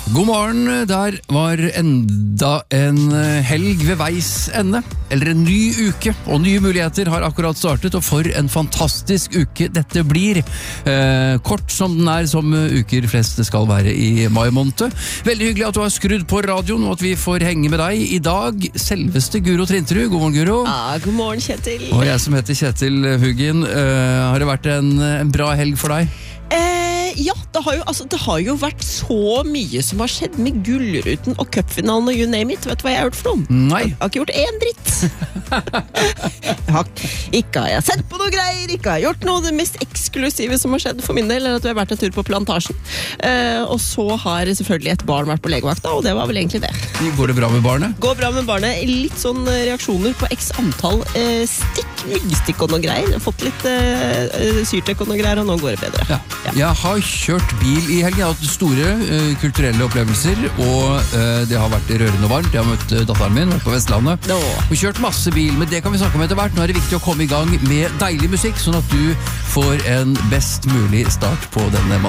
God morgen, der var enda en helg ved veis ende, eller en ny uke, og nye muligheter har akkurat startet, og for en fantastisk uke dette blir. Kort som den som uker flest skal være i mai måned. Veldig hyggelig at du har skrudd på radioen, og at vi får henge med deg i dag. Selveste Guro Trinterud. God morgen, Guro. Ja, god morgen, Kjetil. Og jeg som heter Kjetil Hugin. Har det vært en bra helg for deg? Ja, det har jo vært så mye som har skjedd med Gullruten og cupfinalen og you name it. Vet du hva jeg har gjort for noe? Nei. Jeg har ikke gjort en dritt. Ikke har jeg sett på noe greier, ikke har jeg gjort noe. Det mest eksklusive som har skjedd for min del er at vi har vært en tur på plantasjen. Og så har selvfølgelig et barn vært på legevakta, og det var vel egentlig det. Går det bra med barnet? Går bra med barnet. Litt sånn reaksjoner på x antall myggstikk og noe greier. Jeg har fått litt syrtek og noe greier, og nå går det bedre. Ja. Jeg har kjørt bil i helgen. Jeg har hatt store kulturelle opplevelser, og det har vært rørende og varmt. Jeg har møtt datteren min, vært på Vestlandet, og kjørt masse bil, men det kan vi snakke om etter hvert. Nå er det viktig å komme i gang med deilig musikk, sånn at du får en best mulig start på denne